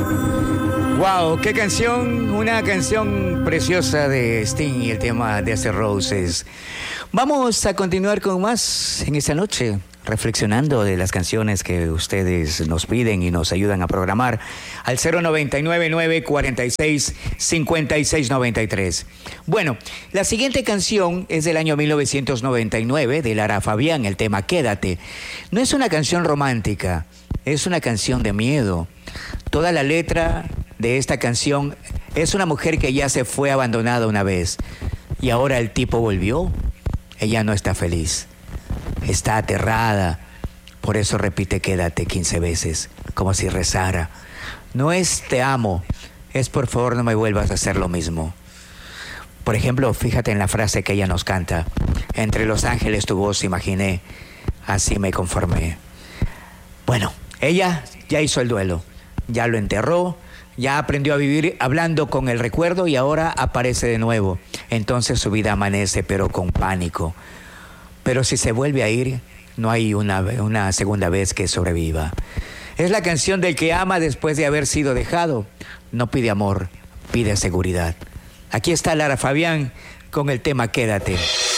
Wow, qué canción, una canción preciosa de Sting y el tema de The Roses. Vamos a continuar con más en esta noche, reflexionando de las canciones que ustedes nos piden y nos ayudan a programar al 099-946-5693. Bueno, la siguiente canción es del año 1999 de Lara Fabián, el tema Quédate. No es una canción romántica, es una canción de miedo. Toda la letra de esta canción es una mujer que ya se fue abandonada una vez y ahora el tipo volvió. Ella no está feliz, está aterrada, por eso repite quédate 15 veces, como si rezara. No es te amo, es por favor no me vuelvas a hacer lo mismo. Por ejemplo, fíjate en la frase que ella nos canta: entre los ángeles tu voz imaginé, así me conformé. Bueno, ella ya hizo el duelo, ya lo enterró, ya aprendió a vivir hablando con el recuerdo y ahora aparece de nuevo. Entonces su vida amanece, pero con pánico. Pero si se vuelve a ir, no hay una segunda vez que sobreviva. Es la canción del que ama después de haber sido dejado. No pide amor, pide seguridad. Aquí está Lara Fabián con el tema Quédate.